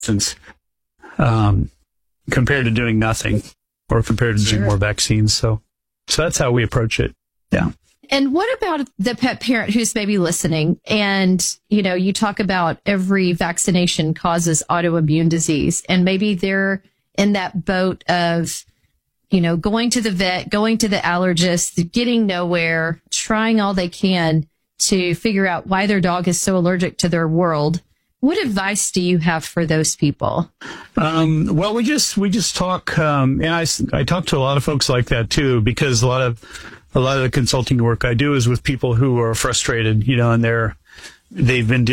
instance, compared to doing nothing or compared to doing more vaccines. So that's how we approach it. Yeah. And what about the pet parent who's maybe listening? And, you talk about every vaccination causes autoimmune disease, and maybe they're in that boat of, going to the vet, going to the allergist, getting nowhere, trying all they can to figure out why their dog is so allergic to their world. What advice do you have for those people? Well, we just talk, and I talk to a lot of folks like that too, because a lot of the consulting work I do is with people who are frustrated, and they've been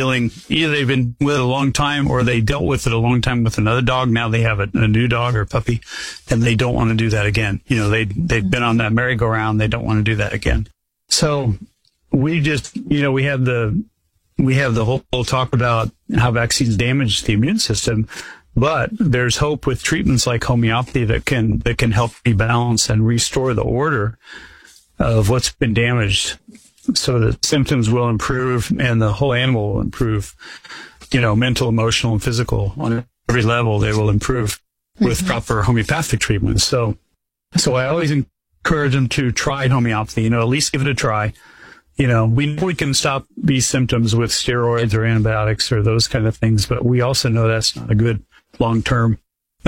with it a long time, or they dealt with it a long time with another dog. Now they have a new dog or puppy, and they don't want to do that again. They've been on that merry-go-round. They don't want to do that again. So we just, we have the whole talk about how vaccines damage the immune system, but there's hope with treatments like homeopathy that can help rebalance and restore the order of what's been damaged, so that symptoms will improve and the whole animal will improve. Mental, emotional, and physical, on every level they will improve with proper homeopathic treatments. So I always encourage them to try homeopathy. At least give it a try. We know we can stop these symptoms with steroids or antibiotics or those kind of things, but we also know that's not a good long-term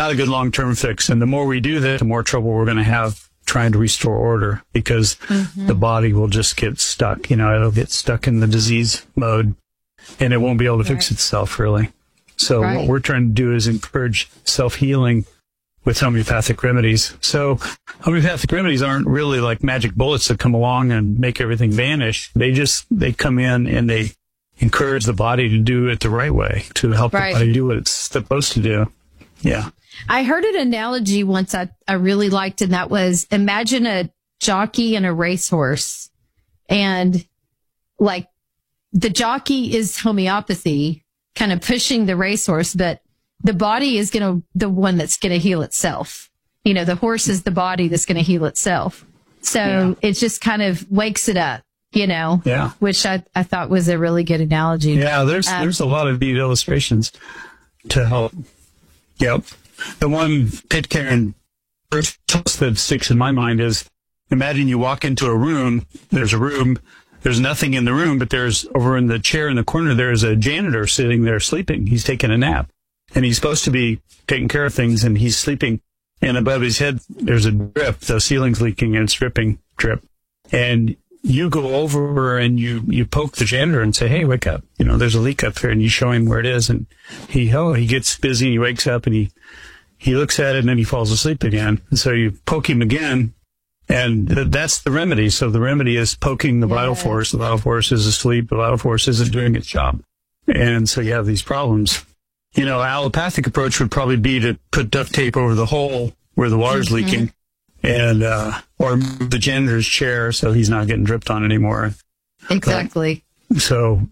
fix. And the more we do that, the more trouble we're going to have trying to restore order, because the body will just get stuck. It'll get stuck in the disease mode, and it won't be able to fix itself, really. So what we're trying to do is encourage self-healing with homeopathic remedies. So homeopathic remedies aren't really like magic bullets that come along and make everything vanish. They come in and they encourage the body to do it the right way, to help the body do what it's supposed to do. Yeah. I heard an analogy once I really liked, and that was, imagine a jockey and a racehorse, and like the jockey is homeopathy kind of pushing the racehorse, but the body is the one that's going to heal itself. The horse is the body that's going to heal itself. So it just kind of wakes it up, which I thought was a really good analogy. Yeah, there's a lot of neat illustrations to help. Yep. The one Pitcairn toss that sticks in my mind is, imagine you walk into a room, there's nothing in the room, but there's, over in the chair in the corner, there's a janitor sitting there sleeping. He's taking a nap. And he's supposed to be taking care of things, and he's sleeping. And above his head, there's a drip. The ceiling's leaking, and it's dripping drip. And you go over and you poke the janitor and say, "Hey, wake up. There's a leak up here." And you show him where it is. And he gets busy, and he wakes up, and he looks at it, and then he falls asleep again. And so you poke him again, and that's the remedy. So the remedy is poking the vital force. The vital force is asleep. The vital force isn't doing its job. And so you have these problems. Allopathic approach would probably be to put duct tape over the hole where the water's leaking, and or move the janitor's chair so he's not getting dripped on anymore. Exactly. So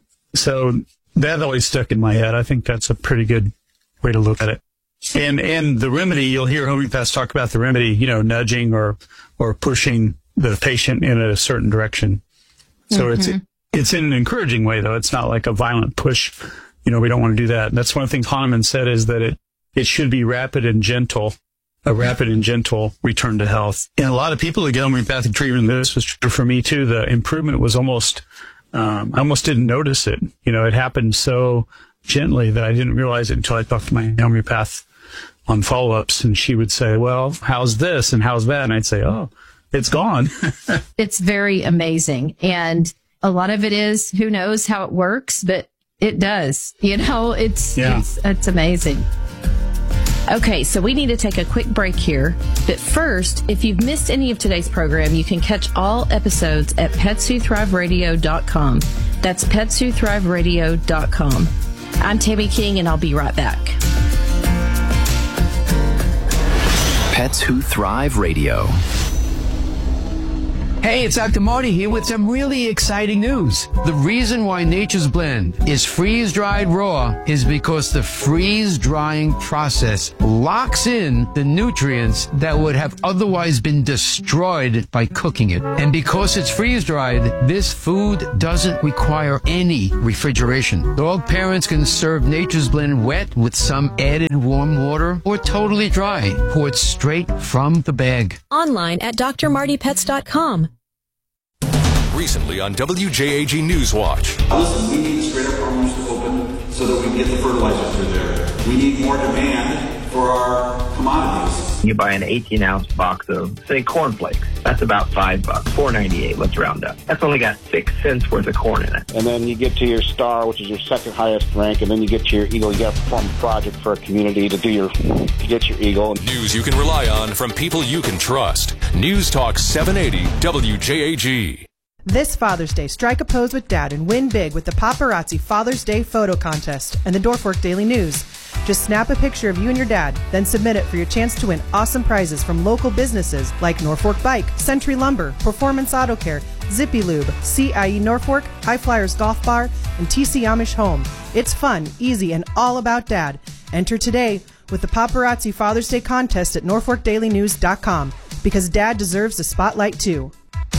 that always stuck in my head. I think that's a pretty good way to look at it. And the remedy, you'll hear homeopaths talk about the remedy, nudging or pushing the patient in a certain direction. So it's in an encouraging way, though. It's not like a violent push. We don't want to do that. And that's one of the things Hahnemann said, is that it should be rapid and gentle, a rapid and gentle return to health. And a lot of people that get homeopathic treatment, this was true for me too, the improvement was almost, I almost didn't notice it. It happened so gently that I didn't realize it until I talked to my homeopath on follow-ups, and she would say, "Well, how's this and how's that?" And I'd say, "Oh, it's gone." It's very amazing. And a lot of it is, who knows how it works, but it does. It's amazing. Okay, so we need to take a quick break here. But first, if you've missed any of today's program, you can catch all episodes at petswhothriveradio.com. That's petswhothriveradio.com. I'm Tammy King, and I'll be right back. Pets Who Thrive Radio. Hey, it's Dr. Marty here with some really exciting news. The reason why Nature's Blend is freeze-dried raw is because the freeze-drying process locks in the nutrients that would have otherwise been destroyed by cooking it. And because it's freeze-dried, this food doesn't require any refrigeration. Dog parents can serve Nature's Blend wet with some added warm water or totally dry, poured straight from the bag. Online at drmartypets.com. Recently on WJAG Newswatch. Listen, we need the straight-up farmers to open so that we can get the fertilizer through there. We need more demand for our commodities. You buy an 18-ounce box of, say, cornflakes. That's about $5, $4.98. Let's round up. That's only got 6 cents worth of corn in it. And then you get to your star, which is your second highest rank, and then you get to your eagle. You got to perform a project for a community to get your eagle. News you can rely on from people you can trust. News Talk 780 WJAG. This Father's Day, strike a pose with Dad and win big with the Paparazzi Father's Day Photo Contest and the Norfolk Daily News. Just snap a picture of you and your dad, then submit it for your chance to win awesome prizes from local businesses like Norfolk Bike, Century Lumber, Performance Auto Care, Zippy Lube, CIE Norfolk, High Flyers Golf Bar, and TC Amish Home. It's fun, easy, and all about Dad. Enter today with the Paparazzi Father's Day Contest at NorfolkDailyNews.com because Dad deserves the spotlight too.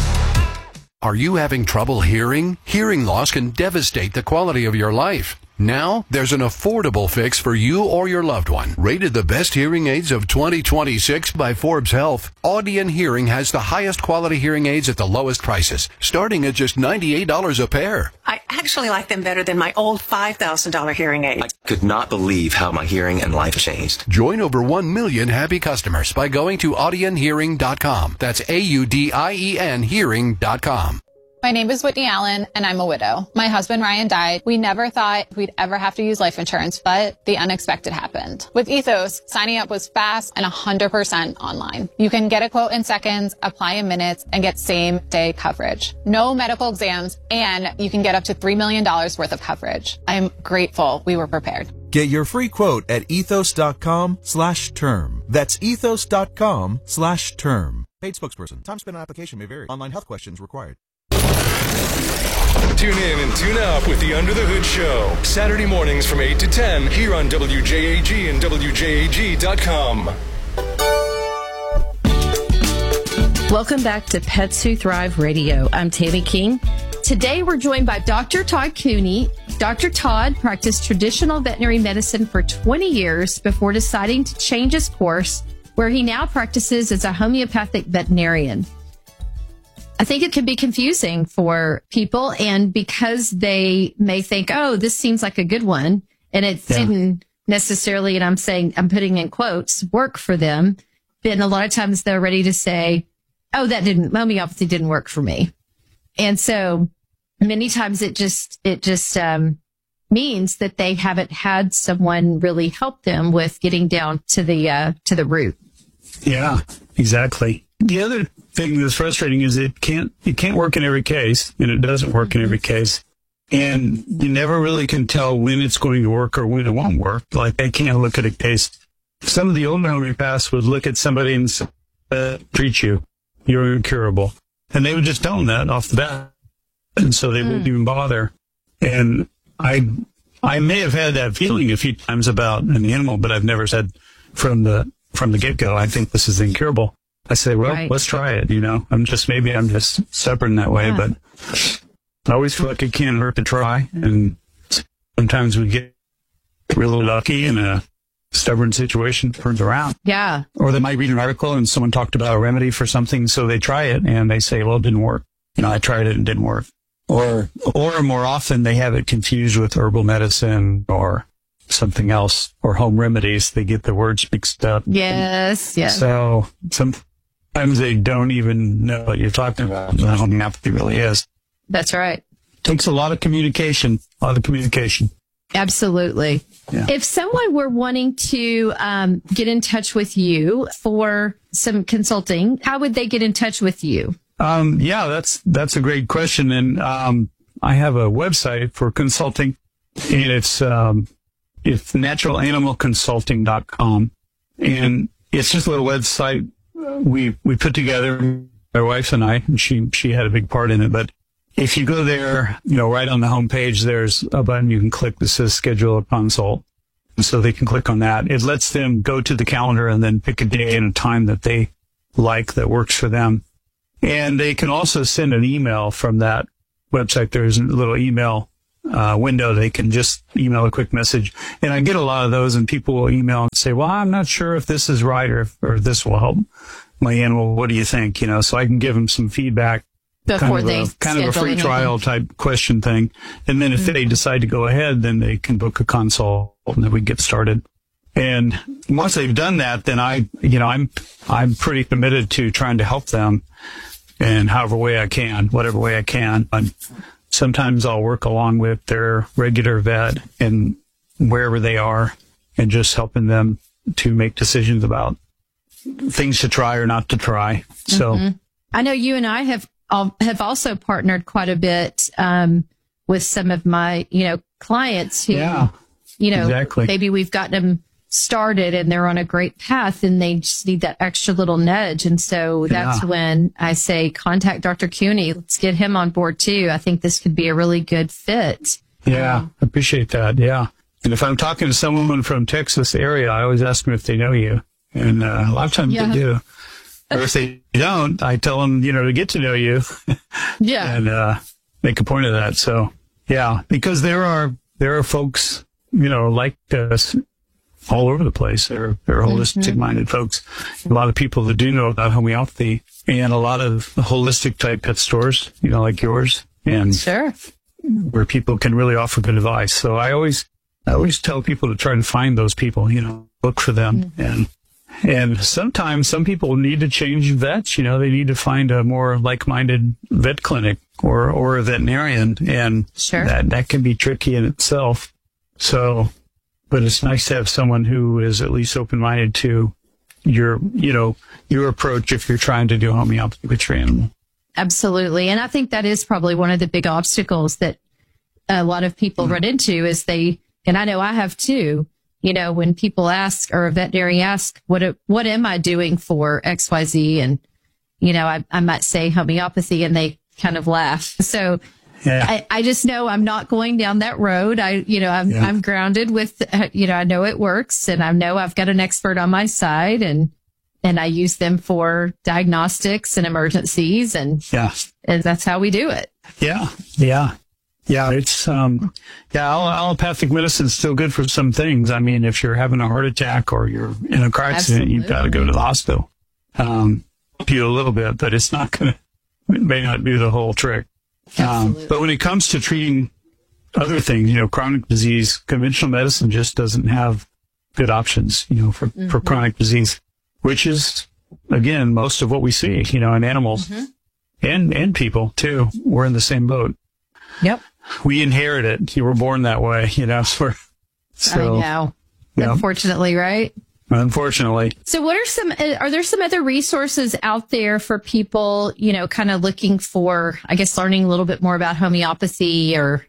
Are you having trouble hearing? Hearing loss can devastate the quality of your life. Now, there's an affordable fix for you or your loved one. Rated the best hearing aids of 2026 by Forbes Health, Audion Hearing has the highest quality hearing aids at the lowest prices, starting at just $98 a pair. I actually like them better than my old $5,000 hearing aid. I could not believe how my hearing and life changed. Join over 1 million happy customers by going to audionhearing.com. That's AUDIEN hearing.com. My name is Whitney Allen, and I'm a widow. My husband, Ryan, died. We never thought we'd ever have to use life insurance, but the unexpected happened. With Ethos, signing up was fast and 100% online. You can get a quote in seconds, apply in minutes, and get same-day coverage. No medical exams, and you can get up to $3 million worth of coverage. I'm grateful we were prepared. Get your free quote at ethos.com/term. That's ethos.com/term. Paid spokesperson. Time spent on application may vary. Online health questions required. Tune in and tune up with the Under the Hood Show. Saturday mornings from 8 to 10 here on WJAG and WJAG.com. Welcome back to Pets Who Thrive Radio. I'm Tammy King. Today we're joined by Dr. Todd Cooney. Dr. Todd practiced traditional veterinary medicine for 20 years before deciding to change his course, where he now practices as a homeopathic veterinarian. I think it can be confusing for people, and because they may think, oh, this seems like a good one, and it didn't necessarily, and I'm putting in quotes, work for them, then a lot of times they're ready to say, oh, homeopathy didn't work for me. And so many times it just means that they haven't had someone really help them with getting down to the root. Yeah, exactly. The other thing that's frustrating is it can't work in every case, and it doesn't work in every case. And you never really can tell when it's going to work or when it won't work. Like, they can't look at a case. Some of the older homeopaths would look at somebody and say, treat you. You're incurable. And they would just tell them that off the bat. And so they wouldn't even bother. And I may have had that feeling a few times about an animal, but I've never said from the get-go, I think this is incurable. I say, well, let's try it. I'm just stubborn that way, but I always feel like it can't hurt to try. And sometimes we get really lucky and a stubborn situation turns around. Yeah. Or they might read an article and someone talked about a remedy for something. So they try it and they say, well, it didn't work. I tried it and it didn't work. Or more often they have it confused with herbal medicine or something else, or home remedies. They get the words mixed up. Yes. So sometimes they don't even know what you're talking about. The homeopathy really is. That's right. Takes a lot of communication. Absolutely. Yeah. If someone were wanting to get in touch with you for some consulting, how would they get in touch with you? That's a great question. And I have a website for consulting, and it's naturalanimalconsulting.com. And it's just a little website we put together my wife and I, and she had a big part in it. But if you go there, right on the homepage, there's a button you can click that says schedule a consult. And so they can click on that. It lets them go to the calendar and then pick a day and a time that they like that works for them. And they can also send an email from that website. There's a little email window. They can just email a quick message. And I get a lot of those, and people will email and say, well, I'm not sure if this is right or this will help my animal. What do you think? So I can give them some feedback. Before kind of a free trial type question thing. And then if they decide to go ahead, then they can book a consult and then we get started. And once they've done that, then I'm pretty committed to trying to help them in whatever way I can. And sometimes I'll work along with their regular vet and wherever they are and just helping them to make decisions about things to try or not to try. So I know you and I have also partnered quite a bit with some of my, clients who, exactly. Maybe we've gotten them started and they're on a great path and they just need that extra little nudge. And so that's when I say, contact Dr. Cooney. Let's get him on board too. I think this could be a really good fit. Yeah, I appreciate that. Yeah. And if I'm talking to someone from Texas area, I always ask them if they know you. And a lot of times they do. Or if they don't, I tell them, to get to know you. And make a point of that. So, yeah, because there are folks, like us all over the place. There are holistic-minded folks. A lot of people that do know about homeopathy and a lot of holistic type pet stores, like yours. And where people can really offer good advice. So I always tell people to try to find those people, look for them. And sometimes some people need to change vets. They need to find a more like-minded vet clinic or a veterinarian. And that can be tricky in itself. So, but it's nice to have someone who is at least open-minded to your approach if you're trying to do homeopathy with your animal. Absolutely. And I think that is probably one of the big obstacles that a lot of people run into is and I know I have too, when people ask or a veterinarian asks, what am I doing for XYZ? And, I might say homeopathy and they kind of laugh. So I just know I'm not going down that road. I'm grounded with, I know it works and I know I've got an expert on my side and I use them for diagnostics and emergencies and that's how we do it. Yeah, it's, allopathic medicine is still good for some things. I mean, if you're having a heart attack or you're in a car accident, you've got to go to the hospital. Help you a little bit, but it may not do the whole trick. But when it comes to treating other things, chronic disease, conventional medicine just doesn't have good options, for chronic disease, which is, again, most of what we see, in animals and people too. We're in the same boat. Yep. We inherit it. You were born that way, So, I know. Unfortunately, right? Unfortunately. So are there some other resources out there for people, kind of looking for, I guess, learning a little bit more about homeopathy or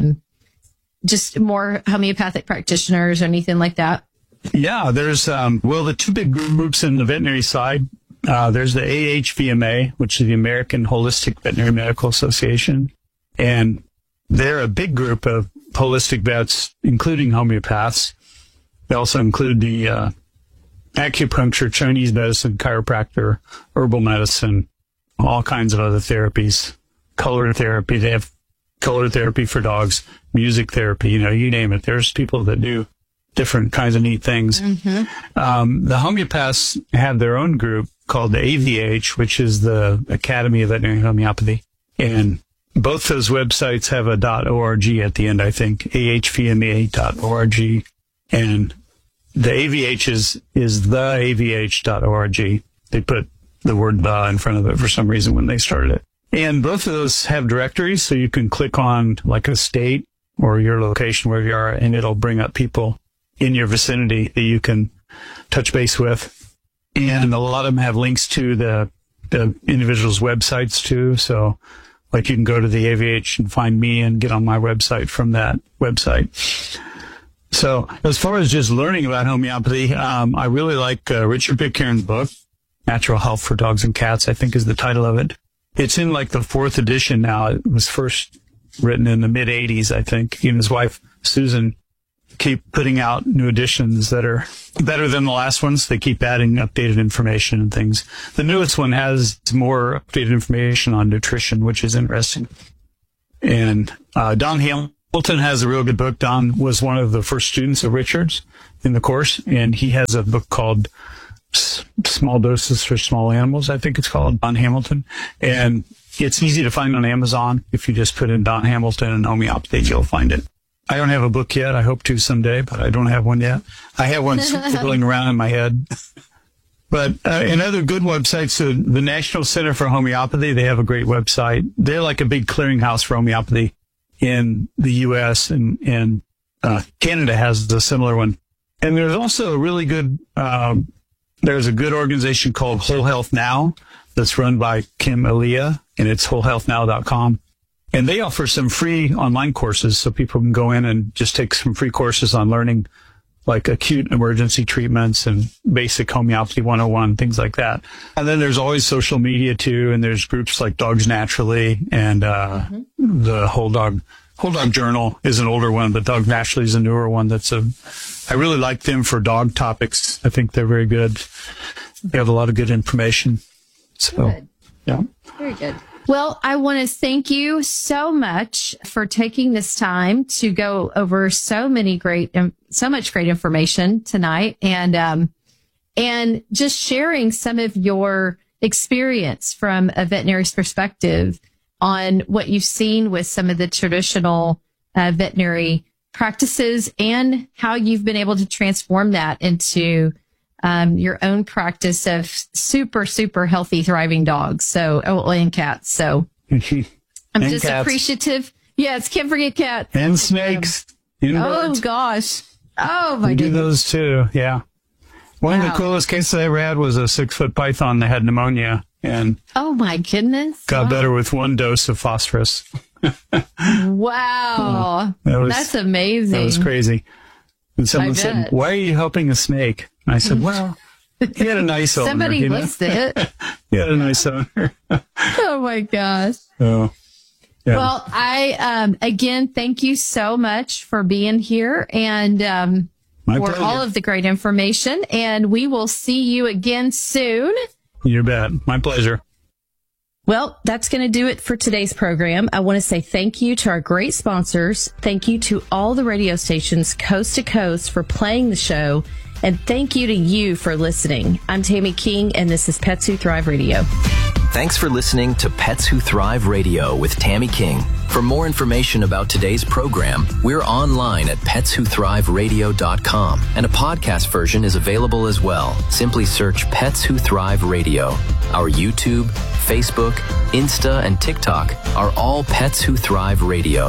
just more homeopathic practitioners or anything like that? Yeah, there's, the two big groups in the veterinary side. There's the AHVMA, which is the American Holistic Veterinary Medical Association. And they're a big group of holistic vets, including homeopaths. They also include the acupuncture, Chinese medicine, chiropractor, herbal medicine, all kinds of other therapies, color therapy. They have color therapy for dogs, music therapy, you name it. There's people that do different kinds of neat things. The homeopaths have their own group called the AVH, which is the Academy of Veterinary Homeopathy. And both those websites have a .org at the end, I think, ahvma.org. And the AVH is theavh.org. They put the word "the" in front of it for some reason when they started it. And both of those have directories, so you can click on like a state or your location where you are, and it'll bring up people in your vicinity that you can touch base with. And a lot of them have links to the individuals' websites too. So like you can go to the AVH and find me and get on my website from that website. So as far as just learning about homeopathy, I really like Richard Pitcairn's book. Natural Health for Dogs and Cats, I think is the title of it. It's in like the 4th edition now. It was first written in the mid 80s, I think. He and his wife, Susan, keep putting out new editions that are better than the last ones. They keep adding updated information and things. The newest one has more updated information on nutrition, which is interesting. And Don Hamilton has a real good book. Don was one of the first students of Richard's in the course, and he has a book called Small Doses for Small Animals, I think it's called, Don Hamilton. And it's easy to find on Amazon. If you just put in Don Hamilton and homeopathy, you'll find it. I don't have a book yet. I hope to someday, but I don't have one yet. I have one swirling around in my head. But another good website, so the National Center for Homeopathy, they have a great website. They're like a big clearinghouse for homeopathy in the U.S., and Canada has a similar one. And there's also a really good, there's a good organization called Whole Health Now that's run by Kim Elia, and it's wholehealthnow.com. And they offer some free online courses so people can go in and just take some free courses on learning like acute emergency treatments and basic homeopathy 101, things like that. And then there's always social media too, and there's groups like Dogs Naturally and the Whole Dog Journal is an older one, but Dogs Naturally is a newer one. I really like them for dog topics. I think they're very good. They have a lot of good information. So, good. Yeah. Very good. Well, I want to thank you so much for taking this time to go over so much great information tonight, and just sharing some of your experience from a veterinary's perspective on what you've seen with some of the traditional veterinary practices and how you've been able to transform that into your own practice of super, super healthy, thriving dogs. And cats. So I'm just cats. Appreciative. Yes, can't forget cats. And snakes. Oh, gosh. Oh, my goodness. We do those too. Yeah. One of the coolest cases I ever had was a 6-foot python that had pneumonia and oh my goodness. Got better with 1 dose of phosphorus. Wow. That's amazing. That was crazy. And someone said, "Why are you helping a snake?" And I said, "Well, he had a nice owner." Somebody listed it. He had a nice owner. Oh my gosh. Oh, yeah. Well, I again thank you so much for being here and for all of the great information. And we will see you again soon. You bet. My pleasure. Well, that's going to do it for today's program. I want to say thank you to our great sponsors. Thank you to all the radio stations coast to coast for playing the show. And thank you to you for listening. I'm Tammy King, and this is Pets Who Thrive Radio. Thanks for listening to Pets Who Thrive Radio with Tammy King. For more information about today's program, we're online at petswhothriveradio.com, and a podcast version is available as well. Simply search Pets Who Thrive Radio. Our YouTube, Facebook, Insta, and TikTok are all Pets Who Thrive Radio.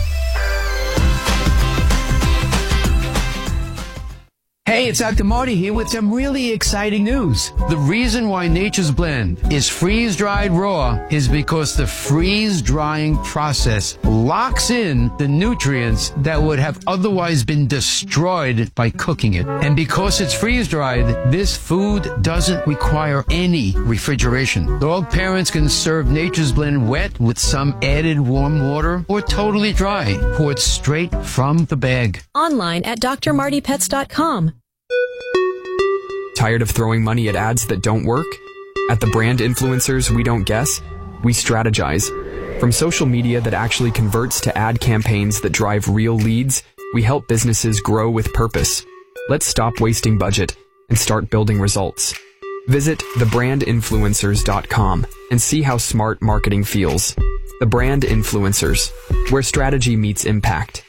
Hey, it's Dr. Marty here with some really exciting news. The reason why Nature's Blend is freeze-dried raw is because the freeze-drying process locks in the nutrients that would have otherwise been destroyed by cooking it. And because it's freeze-dried, this food doesn't require any refrigeration. Dog parents can serve Nature's Blend wet with some added warm water or totally dry, poured straight from the bag. Online at drmartypets.com. Tired of throwing money at ads that don't work? At the Brand Influencers We Don't Guess, we strategize. From social media that actually converts to ad campaigns that drive real leads, we help businesses grow with purpose. Let's stop wasting budget and start building results. Visit thebrandinfluencers.com and see how smart marketing feels. The Brand Influencers, where strategy meets impact.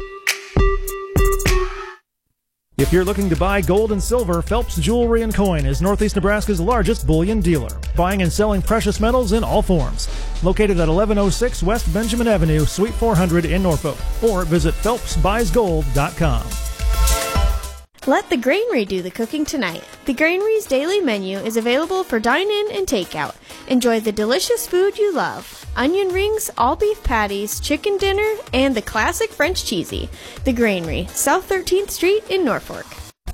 If you're looking to buy gold and silver, Phelps Jewelry and Coin is Northeast Nebraska's largest bullion dealer, buying and selling precious metals in all forms. Located at 1106 West Benjamin Avenue, Suite 400 in Norfolk, or visit PhelpsBuysGold.com. Let the Granary do the cooking tonight. The Granary's daily menu is available for dine-in and takeout. Enjoy the delicious food you love. Onion rings, all beef patties, chicken dinner, and the classic French cheesy. The Granary, South 13th Street in Norfolk.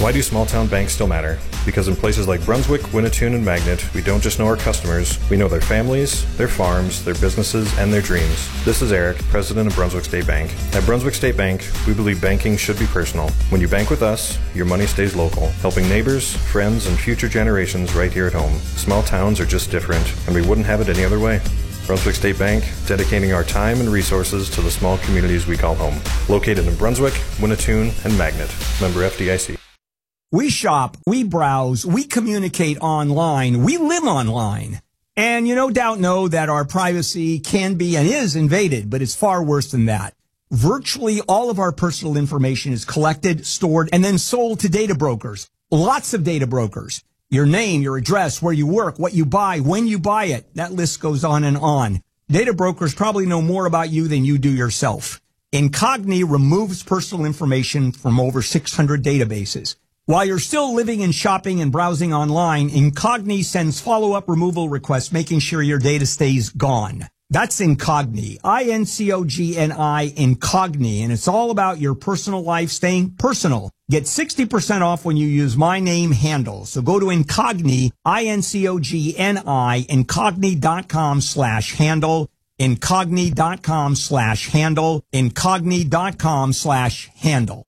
Why do small town banks still matter? Because in places like Brunswick, Winnetoon, and Magnet, we don't just know our customers, we know their families, their farms, their businesses, and their dreams. This is Eric, president of Brunswick State Bank. At Brunswick State Bank, we believe banking should be personal. When you bank with us, your money stays local, helping neighbors, friends, and future generations right here at home. Small towns are just different, and we wouldn't have it any other way. Brunswick State Bank, dedicating our time and resources to the small communities we call home. Located in Brunswick, Winnetoon, and Magnet. Member FDIC. We shop, we browse, we communicate online, we live online. And you no doubt know that our privacy can be and is invaded, but it's far worse than that. Virtually all of our personal information is collected, stored, and then sold to data brokers. Lots of data brokers. Your name, your address, where you work, what you buy, when you buy it. That list goes on and on. Data brokers probably know more about you than you do yourself. Incogni removes personal information from over 600 databases. While you're still living and shopping and browsing online, Incogni sends follow-up removal requests, making sure your data stays gone. That's Incogni, I-N-C-O-G-N-I, Incogni, and it's all about your personal life staying personal. Get 60% off when you use my name handle. So go to Incogni, I-N-C-O-G-N-I, Incogni.com/handle, Incogni.com/handle, Incogni.com/handle.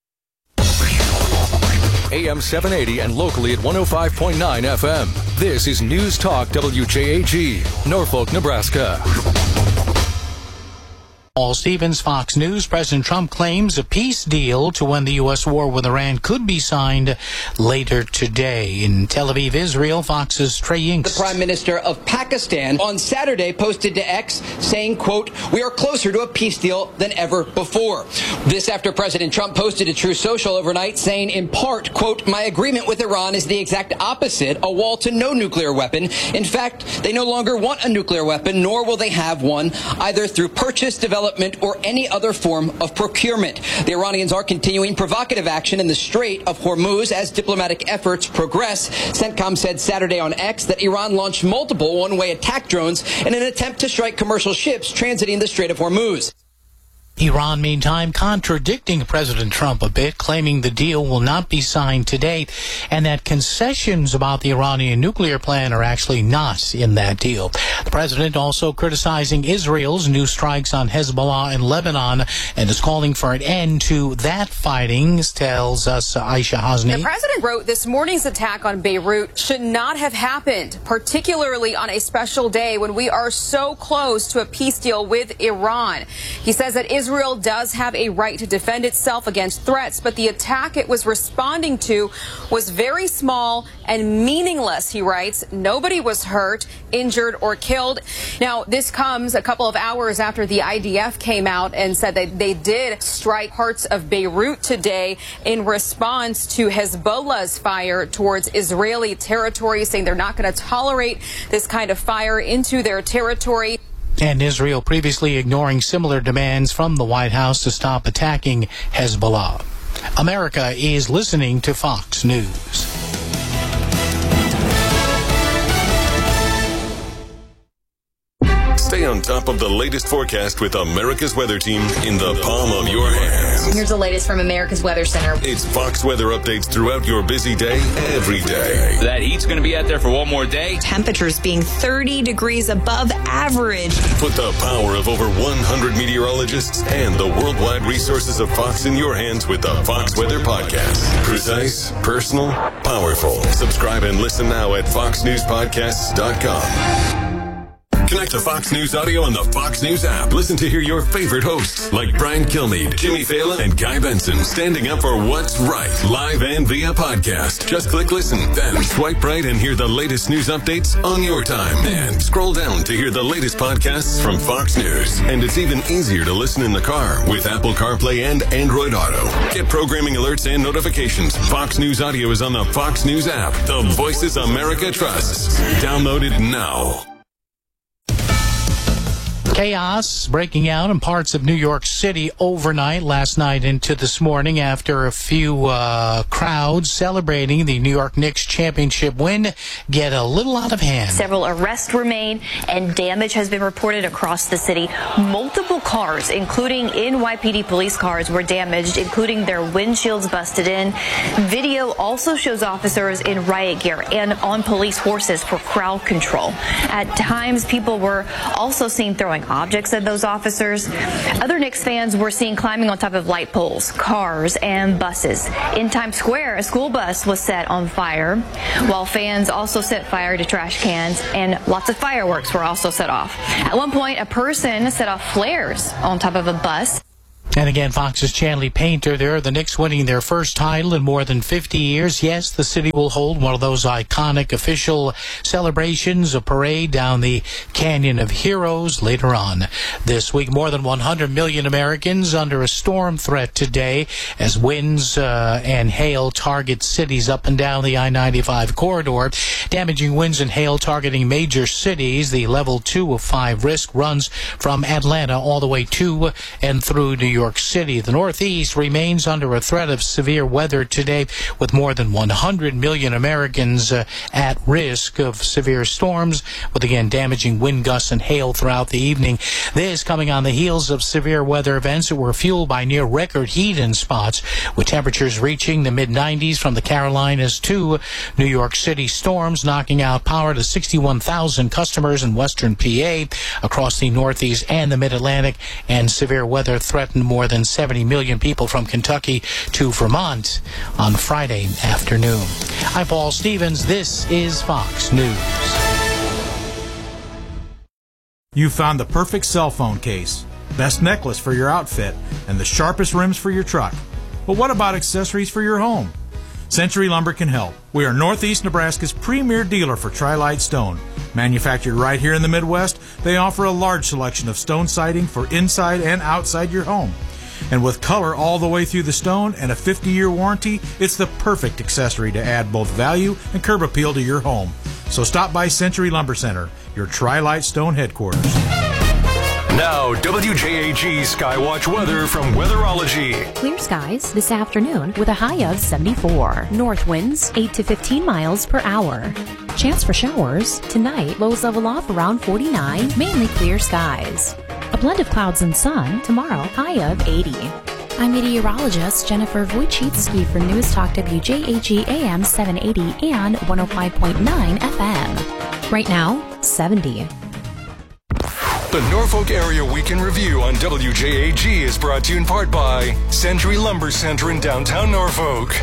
AM 780 and locally at 105.9 FM. This is News Talk WJAG, Norfolk, Nebraska. Paul Stevens, Fox News. President Trump claims a peace deal to end the U.S. war with Iran could be signed later today. In Tel Aviv, Israel, Fox's Trey Yingst. The Prime Minister of Pakistan on Saturday posted to X saying, quote, "We are closer to a peace deal than ever before." This after President Trump posted to Truth Social overnight saying, in part, quote, "My agreement with Iran is the exact opposite, a wall to no nuclear weapon. In fact, they no longer want a nuclear weapon, nor will they have one, either through purchase, development, or any other form of procurement." The Iranians are continuing provocative action in the Strait of Hormuz as diplomatic efforts progress. CENTCOM said Saturday on X that Iran launched multiple one-way attack drones in an attempt to strike commercial ships transiting the Strait of Hormuz. Iran, meantime, contradicting President Trump a bit, claiming the deal will not be signed today and that concessions about the Iranian nuclear plan are actually not in that deal. The president also criticizing Israel's new strikes on Hezbollah in Lebanon and is calling for an end to that fighting, tells us Aisha Hasni. The president wrote this morning's attack on Beirut should not have happened, particularly on a special day when we are so close to a peace deal with Iran. He says that Israel does have a right to defend itself against threats, but the attack it was responding to was very small and meaningless, he writes. Nobody was hurt, injured, or killed. Now, this comes a couple of hours after the IDF came out and said that they did strike parts of Beirut today in response to Hezbollah's fire towards Israeli territory, saying they're not going to tolerate this kind of fire into their territory. And Israel previously ignoring similar demands from the White House to stop attacking Hezbollah. America is listening to Fox News. Stay on top of the latest forecast with America's Weather Team in the palm of your hands. Here's the latest from America's Weather Center. It's Fox weather updates throughout your busy day, every day. That heat's going to be out there for one more day. Temperatures being 30 degrees above average. Put the power of over 100 meteorologists and the worldwide resources of Fox in your hands with the Fox Weather Podcast. Precise, personal, powerful. Subscribe and listen now at foxnewspodcasts.com. Connect to Fox News Audio on the Fox News app. Listen to hear your favorite hosts like Brian Kilmeade, Jimmy Fallon, and Guy Benson standing up for what's right, live and via podcast. Just click listen, then swipe right and hear the latest news updates on your time. And scroll down to hear the latest podcasts from Fox News. And it's even easier to listen in the car with Apple CarPlay and Android Auto. Get programming alerts and notifications. Fox News Audio is on the Fox News app. The voices America trusts. Download it now. Chaos breaking out in parts of New York City overnight, last night into this morning, after a few crowds celebrating the New York Knicks championship win get a little out of hand. Several arrests were made and damage has been reported across the city. Multiple cars, including NYPD police cars, were damaged, including their windshields busted in. Video also shows officers in riot gear and on police horses for crowd control. At times, people were also seen throwing objects at those officers. Other Knicks fans were seen climbing on top of light poles, cars, and buses. In Times Square, a school bus was set on fire, while fans also set fire to trash cans, and lots of fireworks were also set off. At one point, a person set off flares on top of a bus. And again, Fox's Chanley Painter there, the Knicks winning their first title in more than 50 years. Yes, the city will hold one of those iconic official celebrations, a parade down the Canyon of Heroes later on this week. More than 100 million Americans under a storm threat today as winds and hail target cities up and down the I-95 corridor. Damaging winds and hail targeting major cities. The level 2 of 5 risk runs from Atlanta all the way to and through New York City. The Northeast remains under a threat of severe weather today, with more than 100 million Americans at risk of severe storms, with again damaging wind gusts and hail throughout the evening. This coming on the heels of severe weather events that were fueled by near record heat in spots, with temperatures reaching the mid-90s from the Carolinas to New York City. Storms knocking out power to 61,000 customers in western PA, across the Northeast and the Mid-Atlantic, and severe weather threatened more than 70 million people from Kentucky to Vermont on Friday afternoon. I'm Paul Stevens. This is Fox News. You found the perfect cell phone case, best necklace for your outfit, and the sharpest rims for your truck. But what about accessories for your home? Century Lumber can help. We are Northeast Nebraska's premier dealer for Tri-Lite Stone. Manufactured right here in the Midwest, they offer a large selection of stone siding for inside and outside your home. And with color all the way through the stone and a 50-year warranty, it's the perfect accessory to add both value and curb appeal to your home. So stop by Century Lumber Center, your Tri-Lite Stone headquarters. Now, WJAG Skywatch weather from Weatherology. Clear skies this afternoon with a high of 74. North winds 8 to 15 miles per hour. Chance for showers tonight. Lows level off around 49. Mainly clear skies. A blend of clouds and sun tomorrow. High of 80. I'm meteorologist Jennifer Wojcicki for News Talk WJAG AM 780 and 105.9 FM. Right now, 70. The Norfolk Area Week in Review on WJAG is brought to you in part by Century Lumber Center in downtown Norfolk.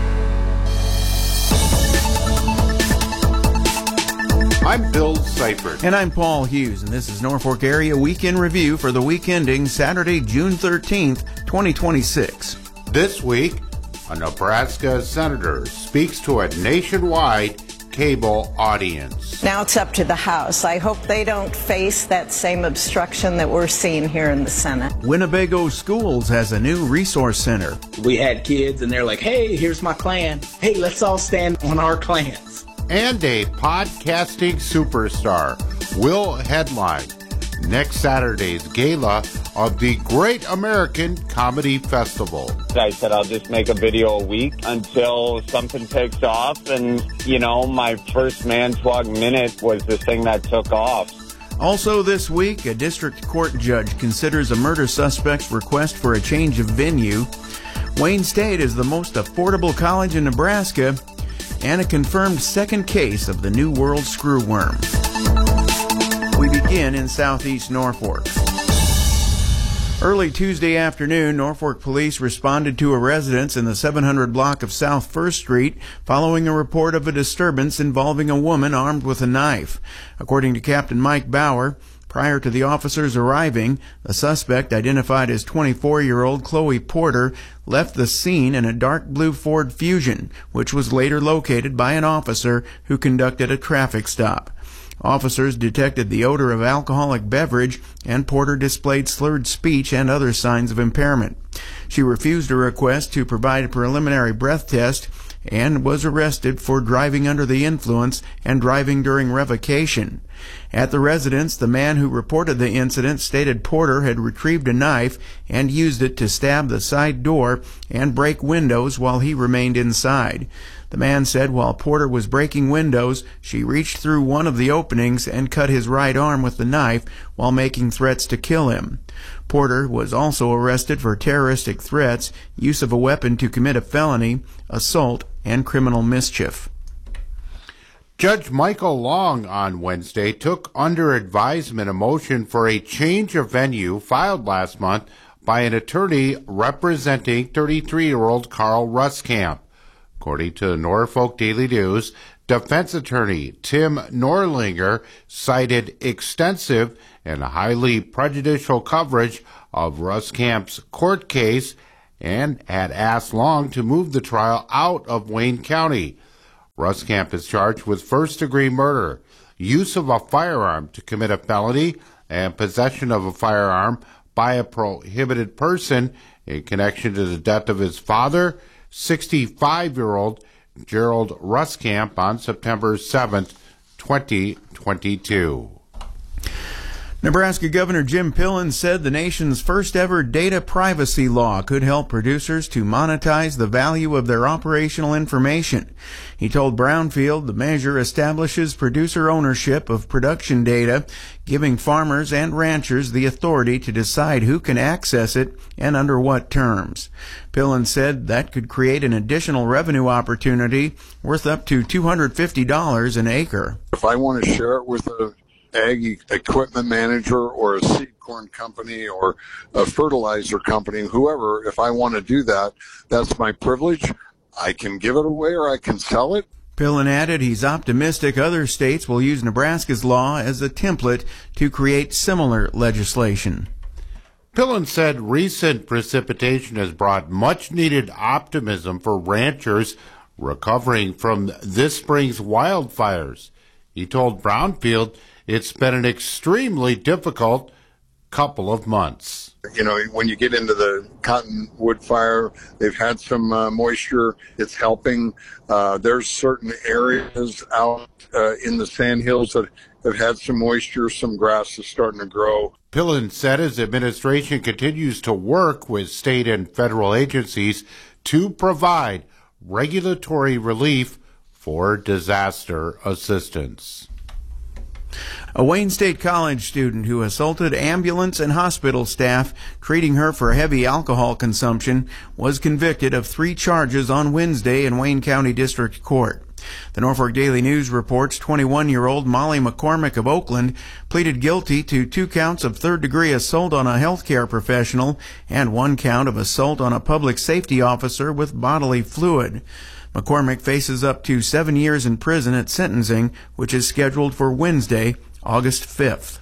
I'm Bill Seifert. And I'm Paul Hughes, and this is Norfolk Area Week in Review for the week ending Saturday, June 13th, 2026. This week, a Nebraska senator speaks to a nationwide cable audience. Now it's up to the House. I hope they don't face that same obstruction that we're seeing here in the Senate. Winnebago Schools has a new resource center. We had kids and they're like, hey, here's my clan. Hey, let's all stand on our clans. And a podcasting superstar will headline next Saturday's gala of the Great American Comedy Festival. I said I'll just make a video a week until something takes off, and, you know, my first Manswag Minute was the thing that took off. Also this week, a district court judge considers a murder suspect's request for a change of venue. Wayne State is the most affordable college in Nebraska, and a confirmed second case of the New World screwworm. We begin in southeast Norfolk. Early Tuesday afternoon, Norfolk police responded to a residence in the 700 block of South 1st Street following a report of a disturbance involving a woman armed with a knife. According to Captain Mike Bauer, prior to the officers arriving, the suspect, identified as 24-year-old Chloe Porter, left the scene in a dark blue Ford Fusion, which was later located by an officer who conducted a traffic stop. Officers detected the odor of alcoholic beverage, and Porter displayed slurred speech and other signs of impairment. She refused a request to provide a preliminary breath test and was arrested for driving under the influence and driving during revocation. At the residence, the man who reported the incident stated Porter had retrieved a knife and used it to stab the side door and break windows while he remained inside. The man said while Porter was breaking windows, she reached through one of the openings and cut his right arm with the knife while making threats to kill him. Porter was also arrested for terroristic threats, use of a weapon to commit a felony, assault, and criminal mischief. Judge Michael Long on Wednesday took under advisement a motion for a change of venue filed last month by an attorney representing 33-year-old Carl Ruskamp. According to the Norfolk Daily News, defense attorney Tim Norlinger cited extensive and highly prejudicial coverage of Ruskamp's court case and had asked Long to move the trial out of Wayne County. Ruskamp is charged with first-degree murder, use of a firearm to commit a felony, and possession of a firearm by a prohibited person in connection to the death of his father, 65-year-old Gerald Ruskamp, on September 7th, 2022. Nebraska Governor Jim Pillen said the nation's first-ever data privacy law could help producers to monetize the value of their operational information. He told Brownfield the measure establishes producer ownership of production data, giving farmers and ranchers the authority to decide who can access it and under what terms. Pillen said that could create an additional revenue opportunity worth up to $250 an acre. If I want to share it with a ag equipment manager or a seed corn company or a fertilizer company, whoever, if I want to do that, that's my privilege. I can give it away or I can sell it. Pillen added he's optimistic other states will use Nebraska's law as a template to create similar legislation. Pillen said recent precipitation has brought much-needed optimism for ranchers recovering from this spring's wildfires. He told Brownfield it's been an extremely difficult couple of months. You know, when you get into the cottonwood fire, they've had some moisture. It's helping. There's certain areas out in the sandhills that have had some moisture. Some grass is starting to grow. Pillen said his administration continues to work with state and federal agencies to provide regulatory relief for disaster assistance. A Wayne State College student who assaulted ambulance and hospital staff treating her for heavy alcohol consumption was convicted of 3 charges on Wednesday in Wayne County District Court. The Norfolk Daily News reports 21-year-old Molly McCormick of Oakland pleaded guilty to 2 counts of third-degree assault on a healthcare professional and 1 count of assault on a public safety officer with bodily fluid. McCormick faces up to 7 years in prison at sentencing, which is scheduled for Wednesday, August 5th.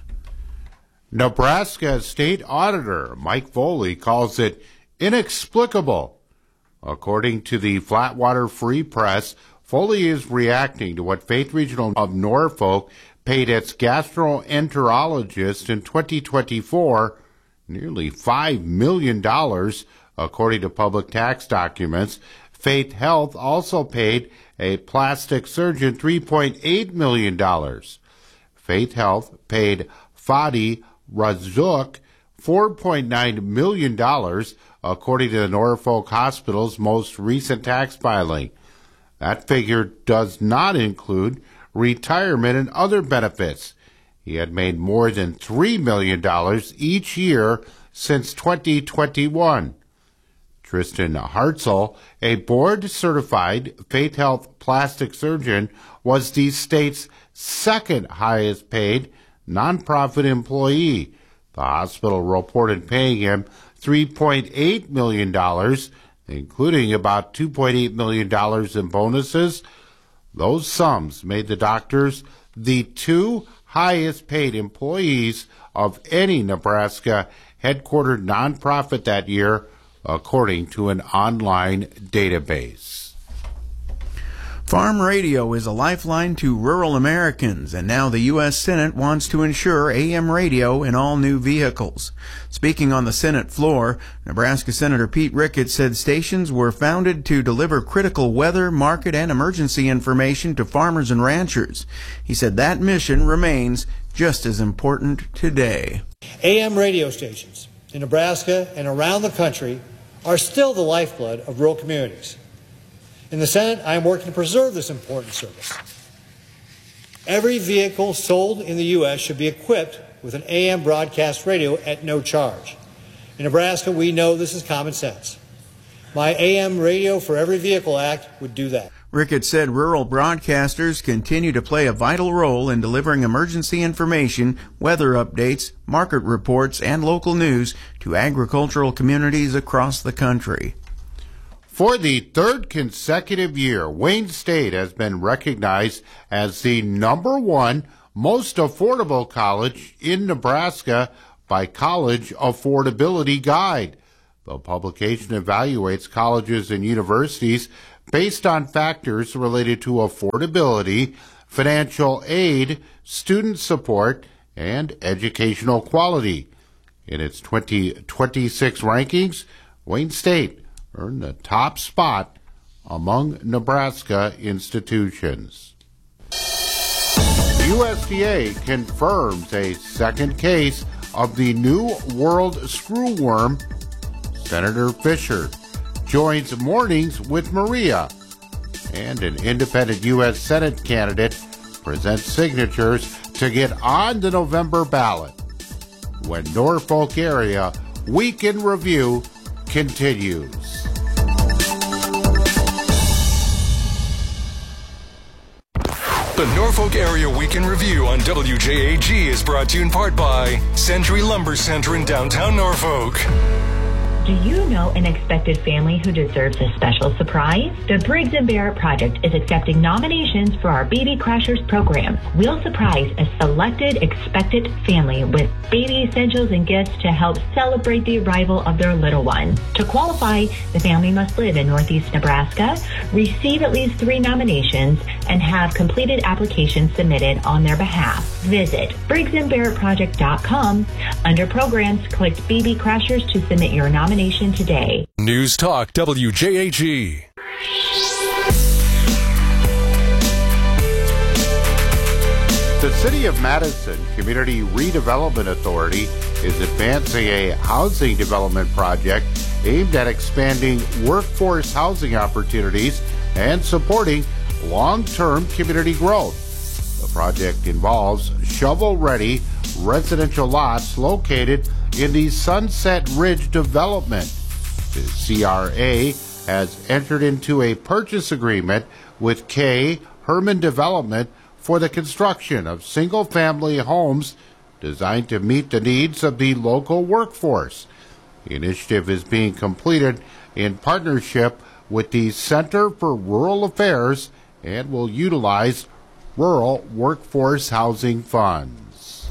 Nebraska State Auditor Mike Foley calls it inexplicable. According to the Flatwater Free Press, Foley is reacting to what Faith Regional of Norfolk paid its gastroenterologist in 2024 nearly $5 million, according to public tax documents. Faith Health also paid a plastic surgeon $3.8 million. Faith Health paid Fadi Razzouk $4.9 million, according to the Norfolk Hospital's most recent tax filing. That figure does not include retirement and other benefits. He had made more than $3 million each year since 2021. Tristan Hartzell, a board-certified Faith Health plastic surgeon, was the state's second highest-paid nonprofit employee. The hospital reported paying him $3.8 million, including about $2.8 million in bonuses. Those sums made the doctors the 2 highest-paid employees of any Nebraska headquartered nonprofit that year, according to an online database. Farm radio is a lifeline to rural Americans, and now the U.S. Senate wants to ensure AM radio in all new vehicles. Speaking on the Senate floor, Nebraska Senator Pete Ricketts said stations were founded to deliver critical weather, market, and emergency information to farmers and ranchers. He said that mission remains just as important today. AM radio stations in Nebraska and around the country are still the lifeblood of rural communities. In the Senate, I am working to preserve this important service. Every vehicle sold in the U.S. should be equipped with an AM broadcast radio at no charge. In Nebraska, we know this is common sense. My AM Radio for Every Vehicle Act would do that. Ricketts said rural broadcasters continue to play a vital role in delivering emergency information, weather updates, market reports, and local news to agricultural communities across the country. For the third consecutive year, Wayne State has been recognized as the #1 most affordable college in Nebraska by College Affordability Guide. The publication evaluates colleges and universities based on factors related to affordability, financial aid, student support, and educational quality. In its 2026 rankings, Wayne State earned the top spot among Nebraska institutions. USDA confirms a second case of the New World screwworm. Senator Fisher joins Mornings with Maria, and an independent U.S. Senate candidate presents signatures to get on the November ballot. When Norfolk Area Week in Review continues. The Norfolk Area Week in Review on WJAG is brought to you in part by Century Lumber Center in downtown Norfolk. Do you know an expected family who deserves a special surprise? The Briggs & Barrett Project is accepting nominations for our Baby Crashers program. We'll surprise a selected expected family with baby essentials and gifts to help celebrate the arrival of their little one. To qualify, the family must live in Northeast Nebraska, receive at least 3 nominations, and have completed applications submitted on their behalf. Visit BriggsandBarrettProject.com. Under Programs, click Baby Crashers to submit your nomination today. News Talk WJAG. The City of Madison Community Redevelopment Authority is advancing a housing development project aimed at expanding workforce housing opportunities and supporting long-term community growth. The project involves shovel-ready residential lots located in the Sunset Ridge development. The CRA has entered into a purchase agreement with K. Herman Development for the construction of single-family homes designed to meet the needs of the local workforce. The initiative is being completed in partnership with the Center for Rural Affairs and will utilize rural workforce housing funds.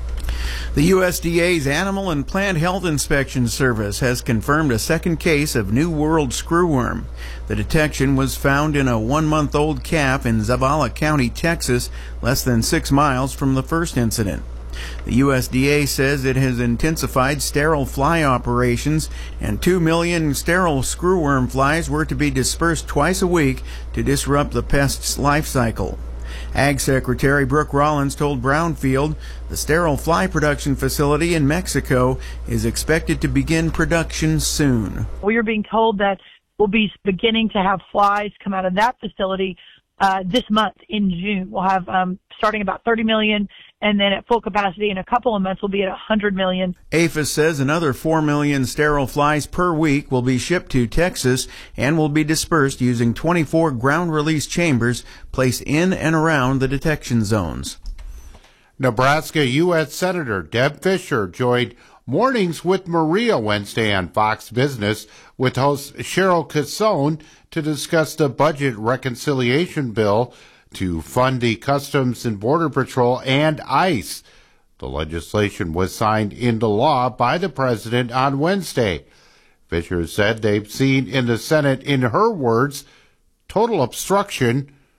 The USDA's Animal and Plant Health Inspection Service has confirmed a second case of New World screwworm. The detection was found in a 1-month-old calf in Zavala County, Texas, less than 6 miles from the first incident. The USDA says it has intensified sterile fly operations, and 2 million sterile screwworm flies were to be dispersed twice a week to disrupt the pest's life cycle. Ag Secretary Brooke Rollins told Brownfield the sterile fly production facility in Mexico is expected to begin production soon. We are being told that we'll be beginning to have flies come out of that facility this month in June. We'll have starting about 30 million, and then at full capacity in a couple of months we'll be at 100 million. APHIS says another 4 million sterile flies per week will be shipped to Texas and will be dispersed using 24 ground release chambers placed in and around the detection zones. Nebraska U.S. Senator Deb Fisher joined Mornings with Maria Wednesday on Fox Business with host Cheryl Cassone to discuss the budget reconciliation bill to fund the Customs and Border Patrol and ICE. The legislation was signed into law by the president on Wednesday. Fisher said they've seen in the Senate, in her words, total obstruction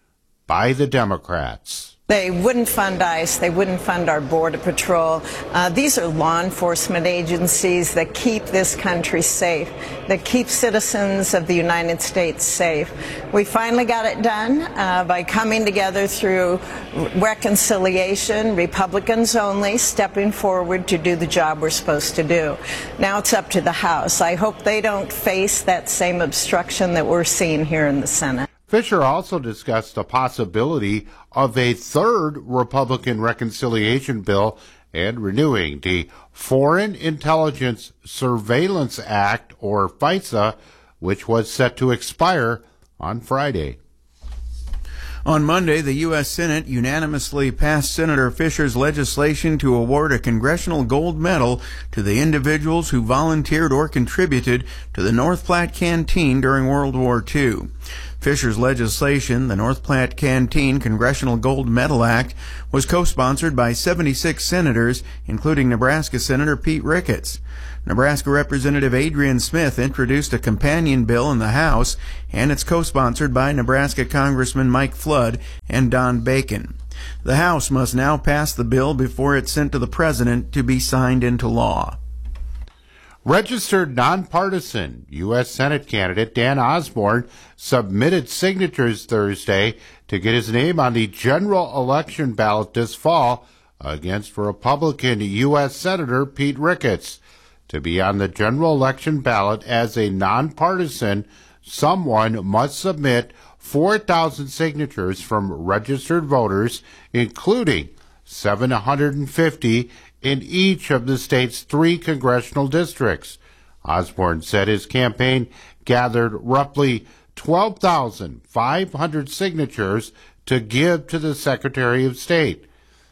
by the Democrats. They wouldn't fund ICE. They wouldn't fund our Border Patrol. These are law enforcement agencies that keep this country safe, that keep citizens of the United States safe. We finally got it done by coming together through reconciliation, Republicans only, stepping forward to do the job we're supposed to do. Now it's up to the House. I hope they don't face that same obstruction that we're seeing here in the Senate. Fisher also discussed the possibility of a third Republican reconciliation bill and renewing the Foreign Intelligence Surveillance Act, or FISA, which was set to expire on Friday. On Monday, the U.S. Senate unanimously passed Senator Fisher's legislation to award a Congressional Gold Medal to the individuals who volunteered or contributed to the North Platte Canteen during World War II. Fisher's legislation, the North Platte Canteen Congressional Gold Medal Act, was co-sponsored by 76 senators, including Nebraska Senator Pete Ricketts. Nebraska Representative Adrian Smith introduced a companion bill in the House, and it's co-sponsored by Nebraska Congressman Mike Flood and Don Bacon. The House must now pass the bill before it's sent to the President to be signed into law. Registered nonpartisan U.S. Senate candidate Dan Osborne submitted signatures Thursday to get his name on the general election ballot this fall against Republican U.S. Senator Pete Ricketts. To be on the general election ballot as a nonpartisan, someone must submit 4,000 signatures from registered voters, including 750 in each of the state's 3 congressional districts. Osborne said his campaign gathered roughly 12,500 signatures to give to the Secretary of State.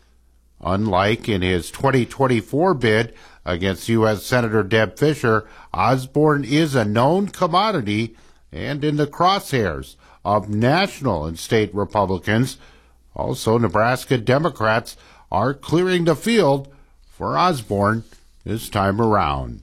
Unlike in his 2024 bid against U.S. Senator Deb Fischer, Osborne is a known commodity and in the crosshairs of national and state Republicans. Also, Nebraska Democrats are clearing the field for Osborne this time around.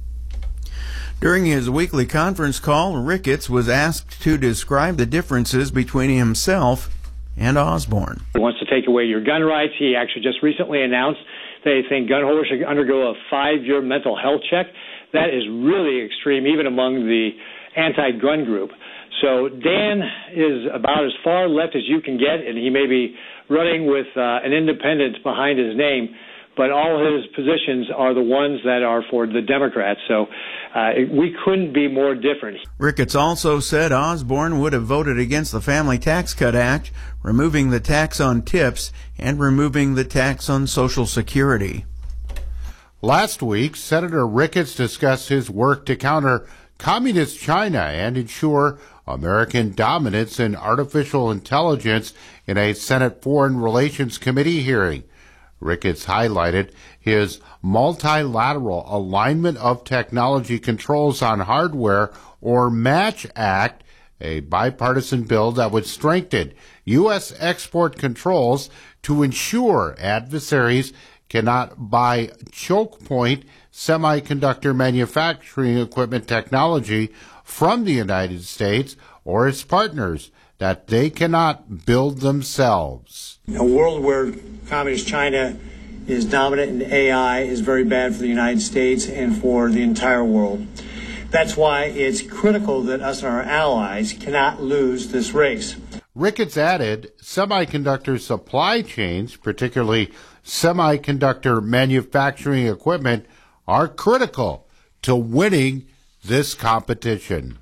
During his weekly conference call, Ricketts was asked to describe the differences between himself and Osborne. He wants to take away your gun rights. He actually just recently announced they think gun holders should undergo a 5-year mental health check. That is really extreme, even among the anti-gun group. So Dan is about as far left as you can get, and he may be running with an independent behind his name, but all his positions are the ones that are for the Democrats. So we couldn't be more different. Ricketts also said Osborne would have voted against the Family Tax Cut Act, removing the tax on tips, and removing the tax on Social Security. Last week, Senator Ricketts discussed his work to counter Communist China and ensure American dominance in artificial intelligence in a Senate Foreign Relations Committee hearing. Ricketts highlighted his Multilateral Alignment of Technology Controls on Hardware, or MATCH Act, a bipartisan bill that would strengthen U.S. export controls to ensure adversaries cannot buy choke point semiconductor manufacturing equipment technology from the United States or its partners that they cannot build themselves. A world where Communist China is dominant in AI is very bad for the United States and for the entire world. That's why it's critical that us and our allies cannot lose this race. Ricketts added, semiconductor supply chains, particularly semiconductor manufacturing equipment, are critical to winning this competition.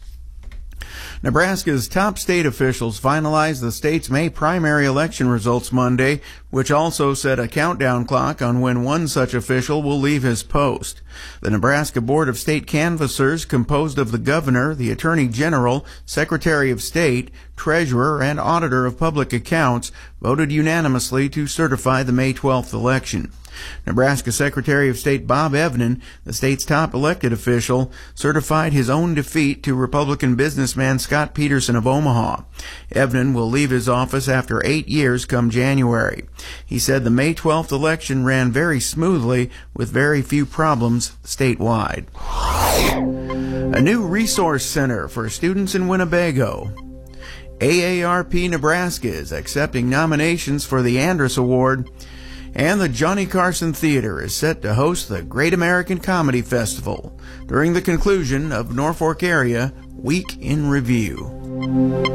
Nebraska's top state officials finalized the state's May primary election results Monday, which also set a countdown clock on when one such official will leave his post. The Nebraska Board of State Canvassers, composed of the governor, the attorney general, secretary of state, treasurer, and auditor of public accounts, voted unanimously to certify the May 12th election. Nebraska Secretary of State Bob Evnen, the state's top elected official, certified his own defeat to Republican businessman Scott Peterson of Omaha. Evnen will leave his office after 8 years come January. He said the May 12th election ran very smoothly with very few problems statewide. A new resource center for students in Winnebago. AARP Nebraska is accepting nominations for the Andrus Award, and the Johnny Carson Theater is set to host the Great American Comedy Festival during the conclusion of Norfolk Area Week in Review.